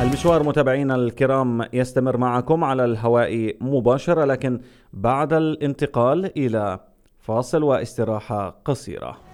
المشوار متابعينا الكرام يستمر معكم على الهواء مباشرة، لكن بعد الانتقال إلى فاصل واستراحة قصيرة.